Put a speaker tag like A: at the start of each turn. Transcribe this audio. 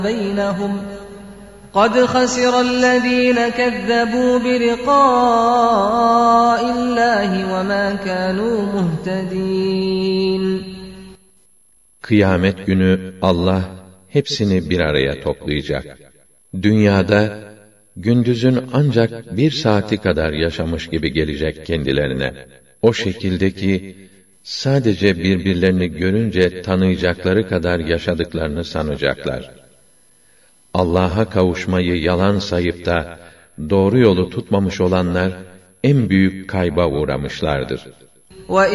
A: بَيْنَهُمْ قَدْ خَسِرَ الَّذ۪ينَ كَذَّبُوا بِلِقَاءِ اللّٰهِ وَمَا كَانُوا مُهْتَد۪ينَ.
B: Kıyamet günü Allah hepsini bir araya toplayacak. Dünyada gündüzün ancak 1 saati kadar yaşamış gibi gelecek kendilerine. O şekilde ki sadece birbirlerini görünce tanıyacakları kadar yaşadıklarını sanacaklar. Allah'a kavuşmayı yalan sayıp da doğru yolu tutmamış olanlar en büyük kayba uğramışlardır.